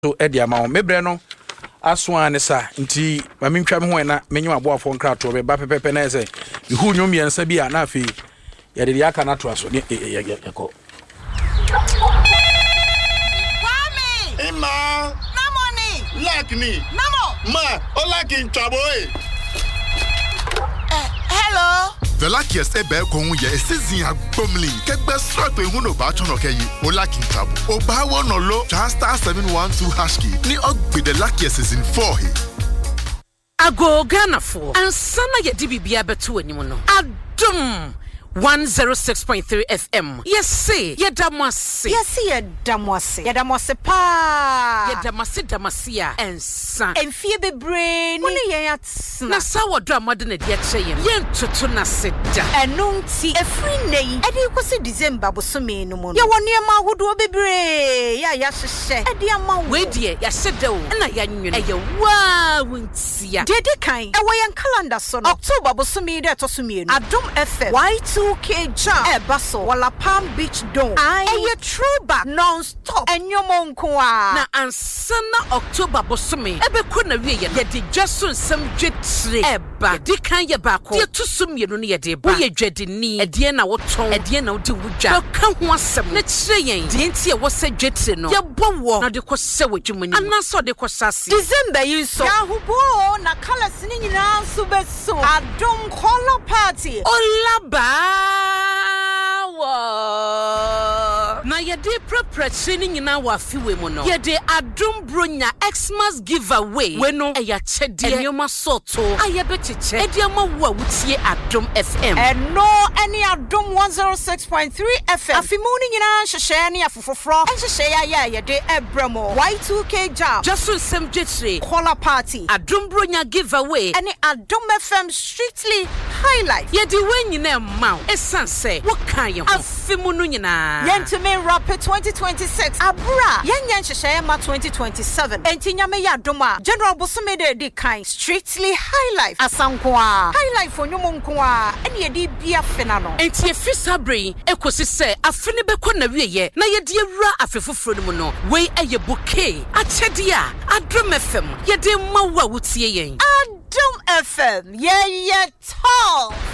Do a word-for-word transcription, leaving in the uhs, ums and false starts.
so edia ma mebre no aso an sa nti ma mentwa me ho na menyi aboafo nkrato be ba pepepe na ese ihu nwom yensa bi a na afi ye de aka na to aso ne yeko Mami Emma Namoni like me Namo ma o like in trouble eh Hello The luckiest ebe kon ye season agbomli kegbe strap ehun no ba chono keyi o like in trouble o ba wo no lo star seven one two hash key ni ogbe the luckiest season four he Ago Ghana for ansana ye di bibia beto anim no adum one oh six point three F M. Yes, say, ye damase. Yes, see, ye damase. Ye damase pa. Ye damase damasia and san. And fear be brain. Only ye at na sawa drama de na de che yen. Yen toto na seda. Enunti e free nay. E de kwose December bosome no mo. Ye woni ma hodo bebre. Ya ya hye. E de ama wo. We de ya seda o. Na ya nwene. E ye wa wontia. De de kan. E wo yen calendar so no. October bosome de tosome no. Adom F M. Y two K jam e baso wala Palm Beach Dome e throwback non-stop enyomo nko a na ansana October bosome e be ko na wie ye ye de dwaso nsem dwetre e ba de kan ye ba ko de tusum ye no ne ye de ba ye dwadini e de na woton e de na wodi wudwa ka ho asem na kire yen de nti e wo se dwetre no ye bowo na de ko se wadwumani anaso de ko sase December yin so ya hubo na colors ni nyina so beso Adom color party olaba na yede preparation nyina wa fiwe mu no yede Adom Bronya Xmas giveaway we no e ya chede enyoma soto ayebetiche ediama wo awutie Adom F M and no any Adom one oh six point three F M afimuni nyina hyehye ne afofofro hyehye ya ya yede ebramo Y two K jam just some jetre color party Adom Bronya giveaway and Adom F M strictly highlight yede we nyina ma esanse wo kan ye afimunu nyina yentime rapid twenty twenty-six abra yenyen hyehye ma twenty twenty-seven entinyame ya Adom a general bosome de di kan strictly highlight asankoa highlight for nyomo nkoa ene yede bia fena no enti efisabre ekosi se afene beko na wieye na yede awura afefoforo no mu no we eye bouquet achede a Adom F M yede mawa wutie yen Adom F M yeah yeah tall